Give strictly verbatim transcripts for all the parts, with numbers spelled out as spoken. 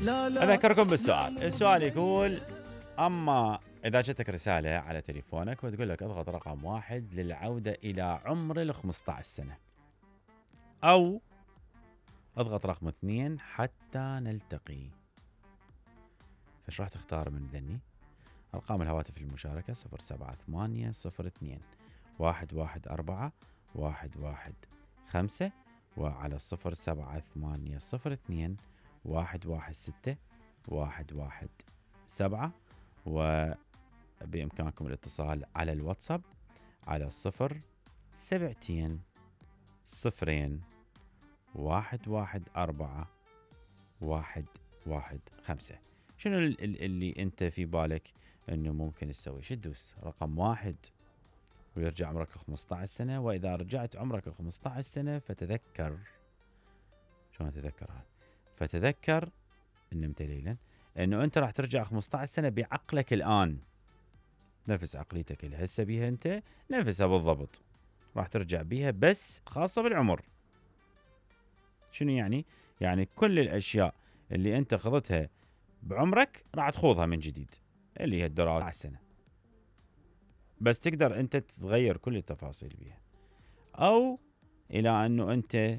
أذكركم بالسؤال. السؤال يقول: أما إذا جتك رسالة على تليفونك وتقول لك اضغط رقم واحد للعودة إلى عمر الخمسة عشر سنة، أو اضغط رقم اثنين حتى نلتقي، فايش راح تختار من ذني؟ أرقام الهواتف للمشاركة صفر سبعة ثمانية صفر اثنين واحد واحد أربعة واحد واحد خمسة، وعلى صفر سبعة ثمانية صفر اثنين واحد واحد ستة واحد واحد سبعة، وبإمكانكم الاتصال على الواتساب على صفر سبعتين صفرين واحد واحد أربعة واحد واحد خمسة. شنو اللي انت في بالك انه ممكن تسوي؟ شو تدوس؟ رقم واحد ويرجع عمرك خمسة عشر سنة، واذا رجعت عمرك خمسة عشر سنة فتذكر، شلون تذكر هذا؟ فتذكر ان نمت ليلا انه انت راح ترجع خمسة عشر سنة بعقلك الان، نفس عقليتك اللي هسه بيها انت، نفسها بالضبط راح ترجع بيها، بس خاصة بالعمر. شنو يعني؟ يعني كل الاشياء اللي انت خضتها بعمرك راح تخوضها من جديد، اللي هي الدراسة على السنة، بس تقدر انت تتغير كل التفاصيل بيها. او الى انه انت آآ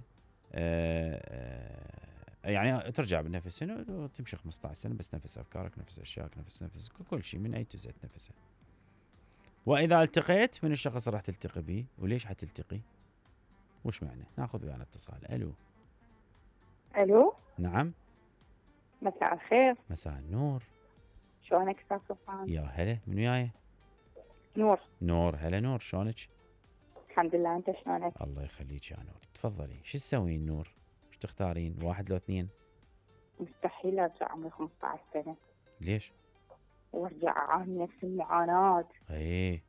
آآ يعني ترجع بالنفس سنة وتمشي خمسة عشر سنة، بس نفس افكارك، نفس اشيائك، نفس نفس كل شيء من اي تو زد نفسه. واذا التقيت من الشخص راح تلتقي به، وليش حتلتقي؟ وش معنى؟ ناخذ ويانا اتصال. الو. الو. نعم. مساء الخير. مساء النور. شلونك استاذ سلطان؟ يا هلا، من وياي؟ نور. نور. هلا نور، شلونك؟ الحمد لله، انت شلونك؟ الله يخليك يا نور. تفضلي، شو تسوين نور؟ شو تختارين، واحد لو اثنين؟ مستحيل ارجع عمري خمسة عشر سنة. ليش؟ وارجع اعاني نفس المعاناة. ايه